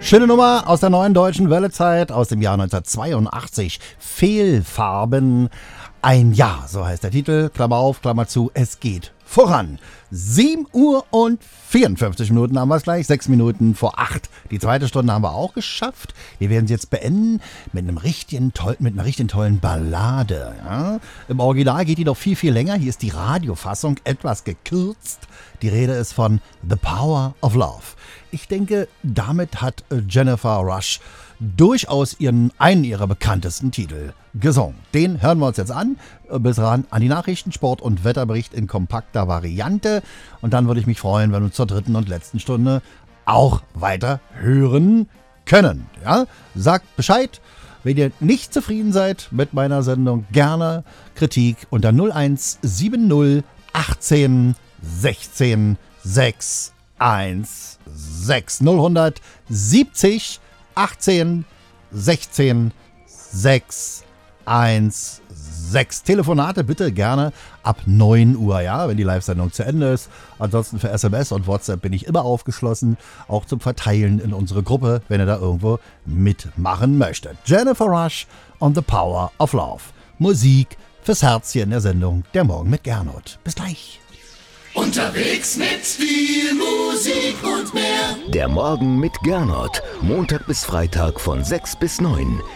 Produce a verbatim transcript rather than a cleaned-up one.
Schöne Nummer aus der neuen deutschen Wellezeit aus dem Jahr neunzehnhundertzweiundachtzig. Fehlfarben. Ein Jahr, so heißt der Titel. Klammer auf, Klammer zu, es geht voran. sieben Uhr und vierundfünfzig Minuten haben wir es gleich. sechs Minuten vor acht. Die zweite Stunde haben wir auch geschafft. Wir werden sie jetzt beenden mit einem richtigen toll, mit einer richtig tollen Ballade. Ja? Im Original geht die doch viel, viel länger. Hier ist die Radiofassung etwas gekürzt. Die Rede ist von The Power of Love. Ich denke, damit hat Jennifer Rush durchaus ihren, einen ihrer bekanntesten Titel gesungen. Den hören wir uns jetzt an. Bis ran an die Nachrichten, Sport und Wetterbericht in kompakter Variante. Und dann würde ich mich freuen, wenn wir uns zur dritten und letzten Stunde auch weiter hören können. Ja? Sagt Bescheid. Wenn ihr nicht zufrieden seid mit meiner Sendung, gerne Kritik unter null eins sieben null achtzehn sechzehn sechs eins sechs null siebzig achtzehn sechzehn sechs eins sechs. Telefonate bitte gerne ab neun Uhr, ja, wenn die Live-Sendung zu Ende ist. Ansonsten für S M S und WhatsApp bin ich immer aufgeschlossen, auch zum Verteilen in unsere Gruppe, wenn ihr da irgendwo mitmachen möchtet. Jennifer Rush on The Power of Love. Musik fürs Herz hier in der Sendung Der Morgen mit Gernot. Bis gleich. Unterwegs mit viel Musik und mehr. Der Morgen mit Gernot. Montag bis Freitag von sechs bis neun.